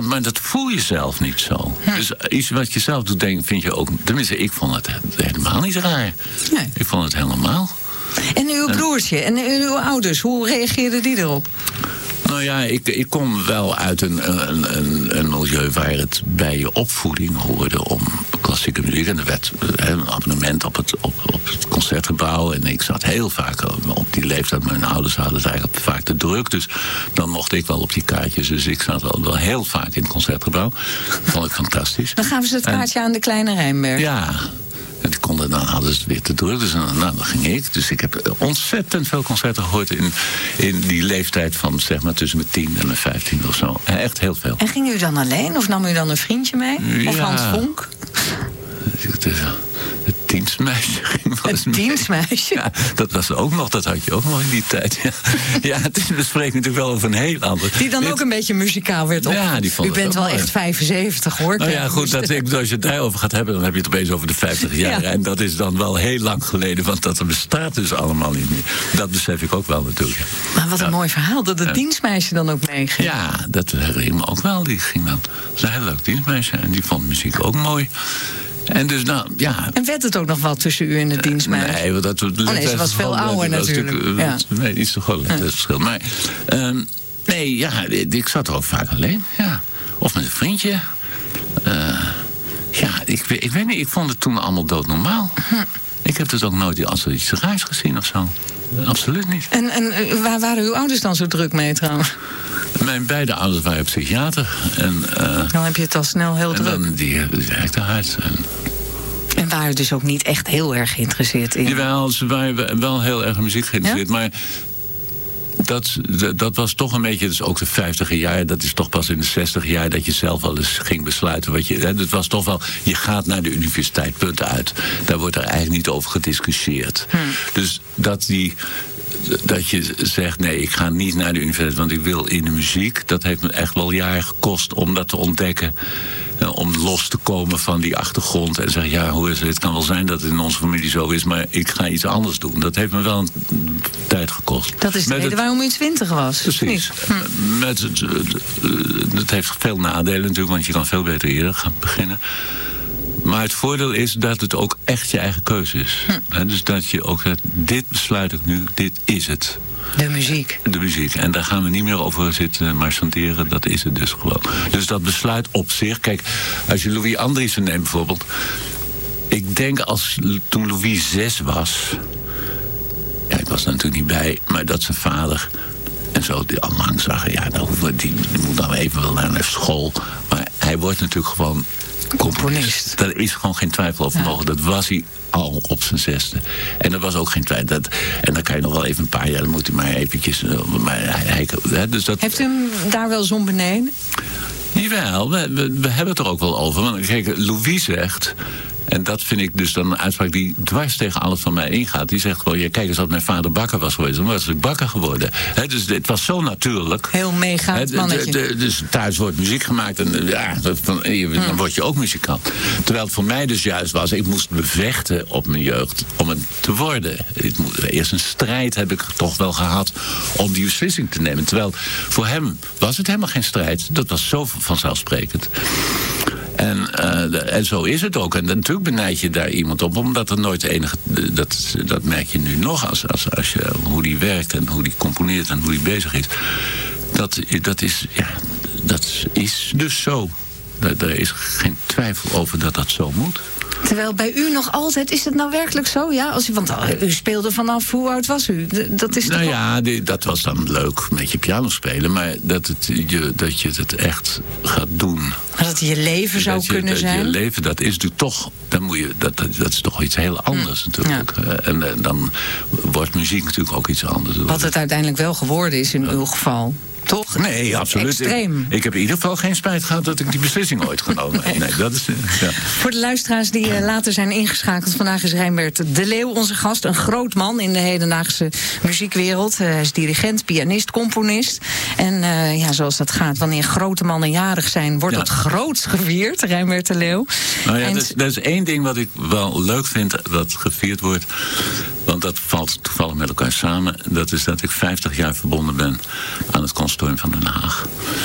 maar dat voel je zelf niet zo. Dus iets wat je zelf doet, vind je ook... Tenminste, ik vond het helemaal niet raar. Nee. Ik vond het heel normaal. En uw broertje en uw ouders, hoe reageerden die erop? Nou ja, ik kom wel uit een milieu waar het bij je opvoeding hoorde om klassieke muziek. En er werd een abonnement op het concertgebouw. En ik zat heel vaak op die leeftijd. Mijn ouders hadden het eigenlijk vaak te druk. Dus dan mocht ik wel op die kaartjes. Dus ik zat wel heel vaak in het concertgebouw. Dat vond ik fantastisch. Dan gaven ze het kaartje aan de Kleine Rijnberg. Ja. En dan hadden ze het weer te druk, dus dan ging ik. Dus ik heb ontzettend veel concerten gehoord in die leeftijd van zeg maar tussen mijn 10 en mijn 15 of zo. Echt heel veel. En ging u dan alleen of nam u dan een vriendje mee? Of Hans Vonk? Het dienstmeisje ging wel eens mee. Het dienstmeisje? Ja, dat was er ook nog, dat had je ook nog in die tijd. Ja, we spreken natuurlijk wel over een heel ander... Die dan ook een beetje muzikaal werd op. Ja, die vond u bent wel echt 75, hoor. Nou ja, goed, als je het daarover gaat hebben... dan heb je het opeens over de 50 jaar. Ja. En dat is dan wel heel lang geleden... want dat bestaat dus allemaal niet meer. Dat besef ik ook wel natuurlijk. Maar wat een mooi verhaal, dat het dienstmeisje dan ook meeging. Ja, dat herinner ik me ook wel. Die ging dan... Dat is een heel leuk dienstmeisje. En die vond muziek ook mooi. En dus En werd het ook nog wat tussen u en de dienstmeisje? Nee, want ze was veel ouder natuurlijk. Nee, iets te groot verschil. Maar nee, ja, ik zat er ook vaak alleen. Ja. Of met een vriendje. Ik weet niet, ik vond het toen allemaal doodnormaal. Ik heb dus ook nooit als er iets raars gezien of zo. Absoluut niet. En waar waren uw ouders dan zo druk mee trouwens? Mijn beide ouders waren psychiater. Dan heb je het al snel heel druk. En dan die werkte hard. En waren dus ook niet echt heel erg geïnteresseerd in? Jawel, ze waren wel heel erg in muziek geïnteresseerd. Ja? Maar dat was toch een beetje, dus ook de 50e jaar... dat is toch pas in de 60e jaar dat je zelf wel eens ging besluiten. Het was toch wel, je gaat naar de universiteit, punt uit. Daar wordt er eigenlijk niet over gediscussieerd. Dus dat je zegt, nee, ik ga niet naar de universiteit... want ik wil in de muziek. Dat heeft me echt wel jaren gekost om dat te ontdekken. Om los te komen van die achtergrond. En zeggen, ja, hoe is het? Het kan wel zijn dat het in onze familie zo is... maar ik ga iets anders doen. Dat heeft me wel een tijd gekost. Dat is de reden waarom u 20 was. Precies. Het heeft veel nadelen natuurlijk... want je kan veel beter eerder gaan beginnen. Maar het voordeel is dat het ook echt je eigen keuze is. Dus dat je ook zegt, dit besluit ik nu, dit is het. De muziek. De muziek. En daar gaan we niet meer over zitten marchanteren. Dat is het dus gewoon. Dus dat besluit op zich... Kijk, als je Louis Andriessen neemt bijvoorbeeld... Ik denk toen Louis 6 was... Ja, ik was er natuurlijk niet bij... maar dat zijn vader... En zo, die al lang zag, ja, die moet dan even wel naar school. Maar hij wordt natuurlijk gewoon... componist. Daar is gewoon geen twijfel over mogelijk. Dat was hij al op zijn 6e. En er was ook geen twijfel. En dan kan je nog wel even een paar jaar... dan moet hij maar eventjes... dus dat... Heeft u hem daar wel zo'n beneden? Jawel, we hebben het er ook wel over. Want kijk, Louis zegt... En dat vind ik dus dan een uitspraak die dwars tegen alles van mij ingaat. Die zegt gewoon, ja, kijk eens, als mijn vader bakker was geweest... dan was ik bakker geworden. Dus het was zo natuurlijk. Heel meegaand mannetje. Dus thuis wordt muziek gemaakt en dan word je ook muzikant. Terwijl het voor mij dus juist was... ik moest me vechten op mijn jeugd om het te worden. Eerst een strijd heb ik toch wel gehad om die beslissing te nemen. Terwijl voor hem was het helemaal geen strijd. Dat was zo vanzelfsprekend. En zo is het ook. En natuurlijk benijd je daar iemand op, omdat er nooit de enige... Dat merk je nu nog als je hoe die werkt en hoe die componeert en hoe die bezig is. Dat is dus zo. Er is geen twijfel over dat dat zo moet. Terwijl bij u nog altijd, is het nou werkelijk zo? Ja, want u speelde vanaf, hoe oud was u? Dat is nou ja, dat was dan leuk met je piano spelen. Maar dat je het echt gaat doen. Maar dat je leven zou kunnen zijn? Je leven, dat is natuurlijk toch... Dat is toch iets heel anders natuurlijk. Ja. En dan wordt muziek natuurlijk ook iets anders. Wat het uiteindelijk wel geworden is in uw geval. Toch? Nee, absoluut. Extreem. Ik heb in ieder geval geen spijt gehad dat ik die beslissing ooit genomen heb. Nee, dat is... Ja. Voor de luisteraars die later zijn ingeschakeld... vandaag is Rijnbert de Leeuw onze gast. Een groot man in de hedendaagse muziekwereld. Hij is dirigent, pianist, componist. En zoals dat gaat, wanneer grote mannen jarig zijn... wordt het groots gevierd, Rijnbert de Leeuw. Nou ja, dat is één ding wat ik wel leuk vind dat gevierd wordt. Want dat valt toevallig met elkaar samen. Dat is dat ik 50 jaar verbonden ben aan het Conservatorium van Den Haag.